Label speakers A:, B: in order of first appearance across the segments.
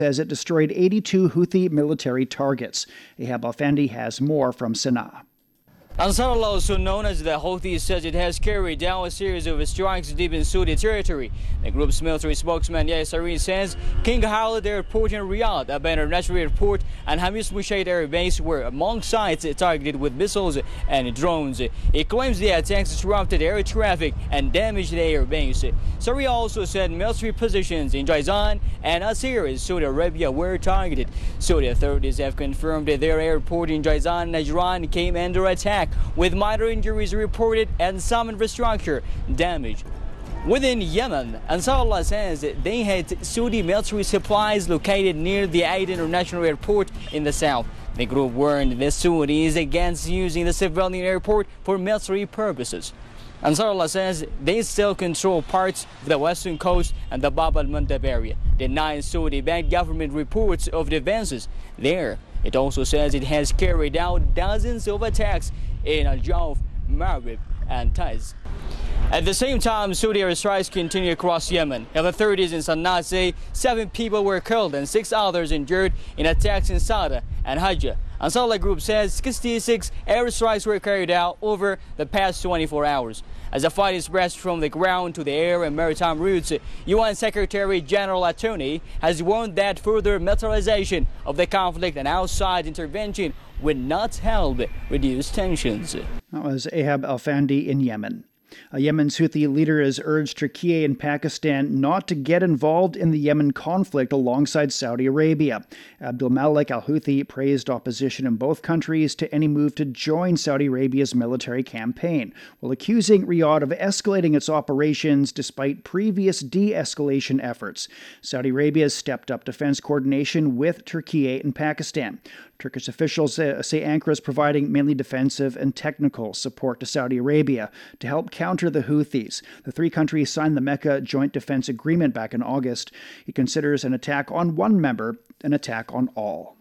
A: says it destroyed 82 Houthi military targets. Ehab Alfandi has more from Sana'a.
B: Ansarullah, also known as the Houthis, says it has carried out a series of strikes deep in Saudi territory. The group's military spokesman Yahya Sareen says King Khalid Airport in Riyadh, Aban International Airport, and Hamis Mushaid Air Base were among sites targeted with missiles and drones. It claims the attacks disrupted air traffic and damaged the air base. Sareen also said military positions in Jizan and Asir, Saudi Arabia, were targeted. Saudi authorities have confirmed that their airport in Jizan, Najran, came under attack, with minor injuries reported and some infrastructure damage. Within Yemen, Ansarullah says they had Saudi military supplies located near the Aden International Airport in the south. The group warned the Saudis against using the civilian airport for military purposes. Ansarullah says they still control parts of the western coast and the Bab al-Mandab area, denying Saudi-backed government reports of the advances there. It also says it has carried out dozens of attacks in Al-Jawf, Marib, and Taiz. At the same time, Saudi airstrikes continue across Yemen. Health authorities in Sana'a say 7 people were killed and 6 others injured in attacks in Sada and Hajjah. Ansarullah Group says 66 airstrikes were carried out over the past 24 hours. As the fight is spread from the ground to the air and maritime routes, UN Secretary General Atoni has warned that further militarization of the conflict and outside intervention would not help reduce tensions.
A: That was Ehab Alfandi in Yemen. Yemen's Houthi leader has urged Turkey and Pakistan not to get involved in the Yemen conflict alongside Saudi Arabia. Abdul Malik al-Houthi praised opposition in both countries to any move to join Saudi Arabia's military campaign, while accusing Riyadh of escalating its operations despite previous de-escalation efforts. Saudi Arabia has stepped up defense coordination with Turkey and Pakistan. Turkish officials say Ankara is providing mainly defensive and technical support to Saudi Arabia to help counter the Houthis. The 3 countries signed the Mecca Joint Defense Agreement back in August. It considers an attack on one member an attack on all.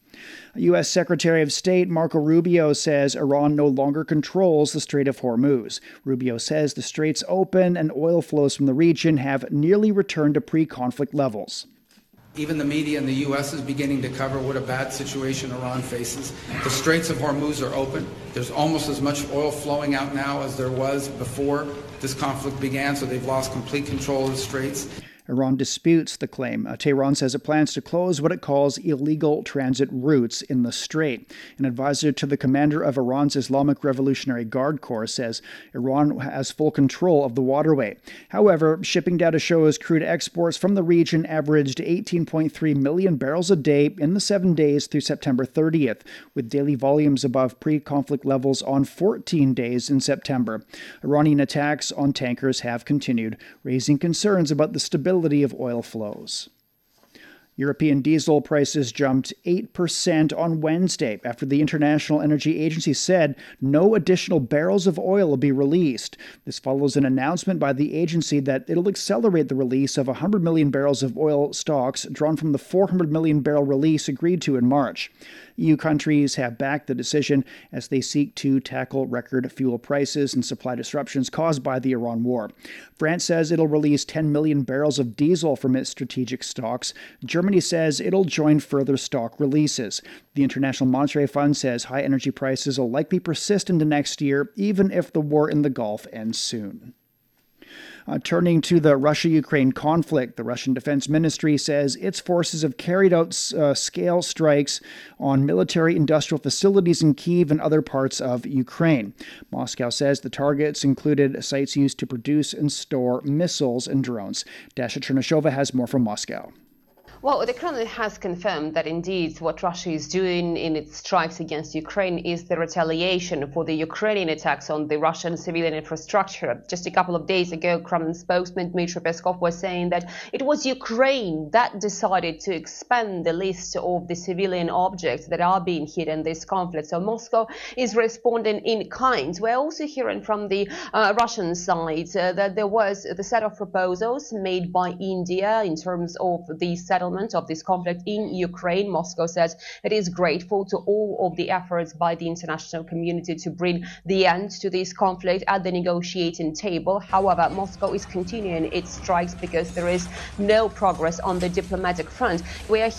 A: U.S. Secretary of State Marco Rubio says Iran no longer controls the Strait of Hormuz. Rubio says the strait's open and oil flows from the region have nearly returned to pre-conflict levels.
C: Even the media in the U.S. is beginning to cover what a bad situation Iran faces. The Straits of Hormuz are open. There's almost as much oil flowing out now as there was before this conflict began, so they've lost complete control of the straits.
A: Iran disputes the claim. Tehran says it plans to close what it calls illegal transit routes in the strait. An advisor to the commander of Iran's Islamic Revolutionary Guard Corps says Iran has full control of the waterway. However, shipping data shows crude exports from the region averaged 18.3 million barrels a day in the 7 days through September 30th, with daily volumes above pre-conflict levels on 14 days in September. Iranian attacks on tankers have continued, raising concerns about the stability of oil flows. European diesel prices jumped 8% on Wednesday after the International Energy Agency said no additional barrels of oil will be released. This follows an announcement by the agency that it'll accelerate the release of 100 million barrels of oil stocks drawn from the 400 million barrel release agreed to in March. EU countries have backed the decision as they seek to tackle record fuel prices and supply disruptions caused by the Iran war. France says it'll release 10 million barrels of diesel from its strategic stocks. Germany says it'll join further stock releases. The International Monetary Fund says high energy prices will likely persist into next year, even if the war in the Gulf ends soon. Turning to the Russia-Ukraine conflict, the Russian Defense Ministry says its forces have carried out scale strikes on military industrial facilities in Kyiv and other parts of Ukraine. Moscow says the targets included sites used to produce and store missiles and drones. Dasha Chernyshova has more from Moscow.
D: Well, the Kremlin has confirmed that indeed what Russia is doing in its strikes against Ukraine is the retaliation for the Ukrainian attacks on the Russian civilian infrastructure. Just a couple of days ago, Kremlin spokesman Dmitry Peskov was saying that it was Ukraine that decided to expand the list of the civilian objects that are being hit in this conflict. So Moscow is responding in kind. We're also hearing from the Russian side that there was the set of proposals made by India in terms of the settlement of this conflict in Ukraine. Moscow says it is grateful to all of the efforts by the international community to bring the end to this conflict at the negotiating table. However, Moscow is continuing its strikes because there is no progress on the diplomatic front. We are